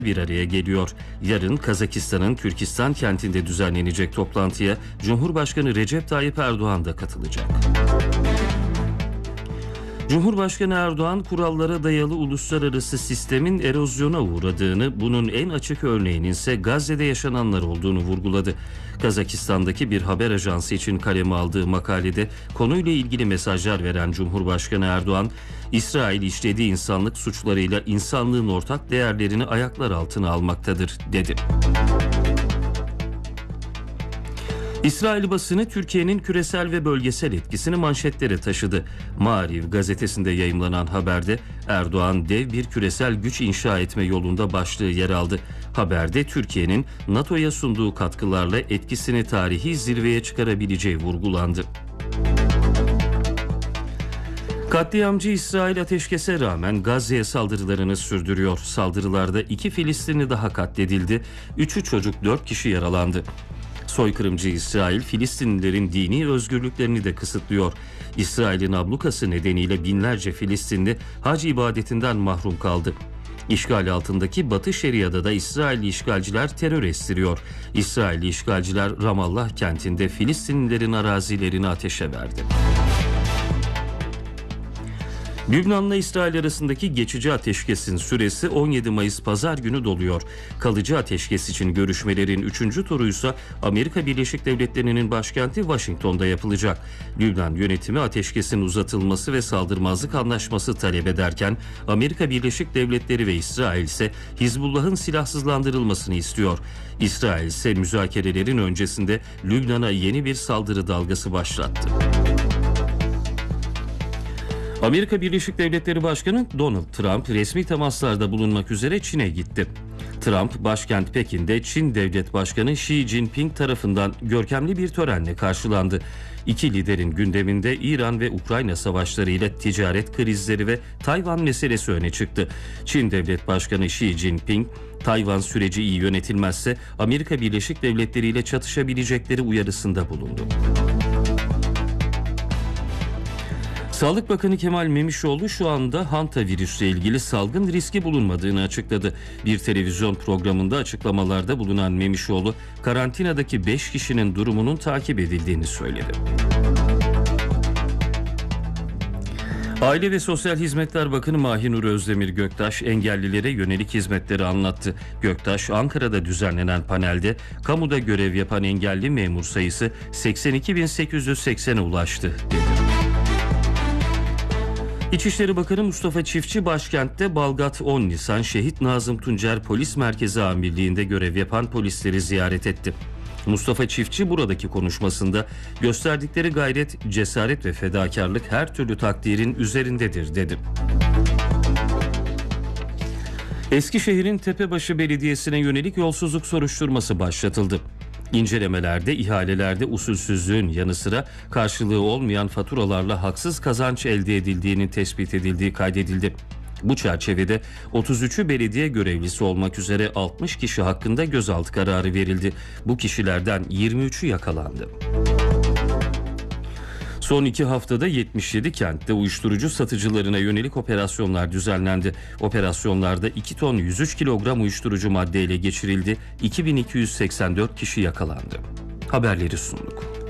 bir araya geliyor. Yarın Kazakistan'ın Türkistan kentinde düzenlenecek toplantıya Cumhurbaşkanı Recep Tayyip Erdoğan da katılacak. Cumhurbaşkanı Erdoğan, kurallara dayalı uluslararası sistemin erozyona uğradığını, bunun en açık örneğinin ise Gazze'de yaşananlar olduğunu vurguladı. Kazakistan'daki bir haber ajansı için kaleme aldığı makalede konuyla ilgili mesajlar veren Cumhurbaşkanı Erdoğan, İsrail işlediği insanlık suçlarıyla insanlığın ortak değerlerini ayaklar altına almaktadır, dedi. İsrail basını Türkiye'nin küresel ve bölgesel etkisini manşetlere taşıdı. Maariv gazetesinde yayımlanan haberde Erdoğan dev bir küresel güç inşa etme yolunda başlığı yer aldı. Haberde Türkiye'nin NATO'ya sunduğu katkılarla etkisini tarihi zirveye çıkarabileceği vurgulandı. Katliamcı İsrail ateşkese rağmen Gazze'ye saldırılarını sürdürüyor. Saldırılarda 2 Filistinli daha katledildi, 3'ü çocuk, 4 kişi yaralandı. Soykırımcı İsrail, Filistinlilerin dini özgürlüklerini de kısıtlıyor. İsrail'in ablukası nedeniyle binlerce Filistinli hac ibadetinden mahrum kaldı. İşgal altındaki Batı Şeria'da da İsrailli işgalciler terör estiriyor. İsrailli işgalciler Ramallah kentinde Filistinlilerin arazilerini ateşe verdi. Lübnan'la İsrail arasındaki geçici ateşkesin süresi 17 Mayıs Pazar günü doluyor. Kalıcı ateşkes için görüşmelerin 3. turuysa Amerika Birleşik Devletleri'nin başkenti Washington'da yapılacak. Lübnan yönetimi ateşkesin uzatılması ve saldırmazlık anlaşması talep ederken Amerika Birleşik Devletleri ve İsrail ise Hizbullah'ın silahsızlandırılmasını istiyor. İsrail ise müzakerelerin öncesinde Lübnan'a yeni bir saldırı dalgası başlattı. Amerika Birleşik Devletleri Başkanı Donald Trump resmi temaslarda bulunmak üzere Çin'e gitti. Trump, başkent Pekin'de Çin Devlet Başkanı Xi Jinping tarafından görkemli bir törenle karşılandı. İki liderin gündeminde İran ve Ukrayna savaşları ile ticaret krizleri ve Tayvan meselesi öne çıktı. Çin Devlet Başkanı Xi Jinping, Tayvan süreci iyi yönetilmezse Amerika Birleşik Devletleri ile çatışabilecekleri uyarısında bulundu. Sağlık Bakanı Kemal Memişoğlu şu anda hantavirüsle ilgili salgın riski bulunmadığını açıkladı. Bir televizyon programında açıklamalarda bulunan Memişoğlu, karantinadaki 5 kişinin durumunun takip edildiğini söyledi. Aile ve Sosyal Hizmetler Bakanı Mahinur Özdemir Göktaş engellilere yönelik hizmetleri anlattı. Göktaş, Ankara'da düzenlenen panelde kamuda görev yapan engelli memur sayısı 82.880'e ulaştı, dedi. İçişleri Bakanı Mustafa Çiftçi başkentte Balgat 10 Nisan Şehit Nazım Tuncer Polis Merkezi Amirliği'nde görev yapan polisleri ziyaret etti. Mustafa Çiftçi buradaki konuşmasında gösterdikleri gayret, cesaret ve fedakarlık her türlü takdirin üzerindedir, dedi. Eskişehir'in Tepebaşı Belediyesi'ne yönelik yolsuzluk soruşturması başlatıldı. İncelemelerde, ihalelerde usulsüzlüğün yanı sıra karşılığı olmayan faturalarla haksız kazanç elde edildiğinin tespit edildiği kaydedildi. Bu çerçevede 33'ü belediye görevlisi olmak üzere 60 kişi hakkında gözaltı kararı verildi. Bu kişilerden 23'ü yakalandı. Son 2 haftada 77 kentte uyuşturucu satıcılarına yönelik operasyonlar düzenlendi. Operasyonlarda 2 ton 103 kilogram uyuşturucu madde ele geçirildi. 2284 kişi yakalandı. Haberleri sunduk.